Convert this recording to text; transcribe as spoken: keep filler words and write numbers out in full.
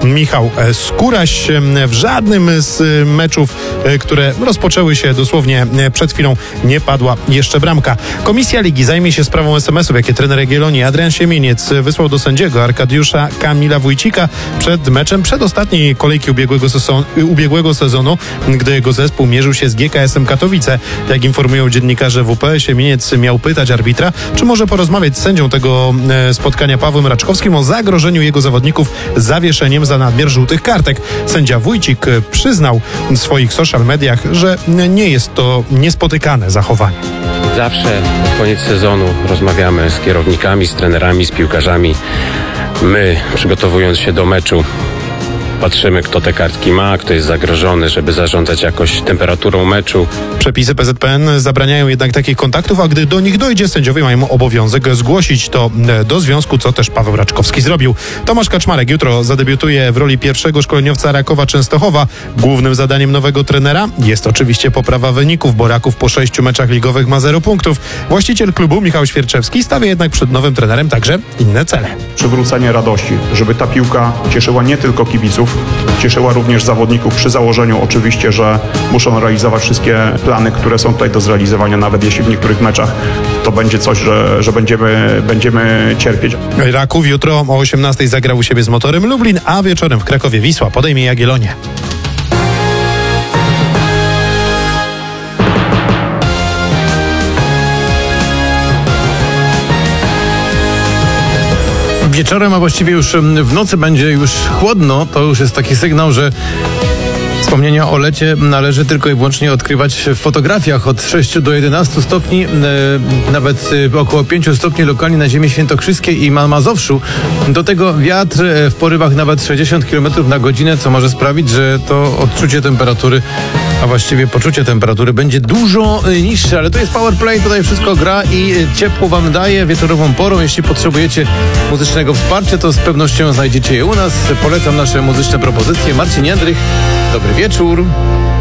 Michał Skóraś. W żadnym z meczów, które rozpoczęły się dosłownie przed chwilą, nie padła jeszcze bramka. Komisja Ligi zajmie się sprawą es em esów, jakie trener Jagiellonii Adrian Siemieniec wysłał do sędziego Arkadiusza Kamila Wójcika przed meczem przedostatniej kolejki ubiegłego sezonu, ubiegłego sezonu, gdy jego zespół mierzył się z G K S-em Katowice. Jak informują dziennikarze W P, Siemieniec miał pytać arbitra, czy może porozmawiać z sędzią tego spotkania Pawłem Raczkowskim o zagrożeniu jego zawodników zawieszeniem za nadmiar żółtych kartek. Sędzia Wójcik przyznał w swoich social mediach, że nie jest to niespotykane zachowanie. Zawsze pod koniec sezonu rozmawiamy z kierownikami, z trenerami, z piłkarzami. My, przygotowując się do meczu, patrzymy, kto te kartki ma, kto jest zagrożony, żeby zarządzać jakoś temperaturą meczu. Przepisy P Z P N zabraniają jednak takich kontaktów, a gdy do nich dojdzie, sędziowie mają obowiązek zgłosić to do związku, co też Paweł Raczkowski zrobił. Tomasz Kaczmarek jutro zadebiutuje w roli pierwszego szkoleniowca Rakowa Częstochowa. Głównym zadaniem nowego trenera jest oczywiście poprawa wyników, bo Raków po sześciu meczach ligowych ma zero punktów. Właściciel klubu Michał Świerczewski stawia jednak przed nowym trenerem także inne cele. Przywrócenie radości, żeby ta piłka cieszyła nie tylko kibiców, cieszyła również zawodników, przy założeniu oczywiście, że muszą realizować wszystkie plany, które są tutaj do zrealizowania, nawet jeśli w niektórych meczach to będzie coś, że, że będziemy, będziemy cierpieć. Raków jutro o osiemnastej zagra u siebie z Motorem Lublin, a wieczorem w Krakowie Wisła podejmie Jagiellonię. Wieczorem, a właściwie już w nocy będzie już chłodno. To już jest taki sygnał, że wspomnienia o lecie należy tylko i wyłącznie odkrywać w fotografiach. Od sześciu do jedenastu stopni, nawet około pięciu stopni lokalnie na ziemi świętokrzyskiej i na Mazowszu. Do tego wiatr w porywach nawet sześćdziesiąt kilometrów na godzinę, co może sprawić, że to odczucie temperatury, a właściwie poczucie temperatury będzie dużo niższe, ale to jest Powerplay, tutaj wszystko gra i ciepło wam daje wieczorową porą. Jeśli potrzebujecie muzycznego wsparcia, to z pewnością znajdziecie je u nas. Polecam nasze muzyczne propozycje. Marcin Jędrych, dobry wieczór.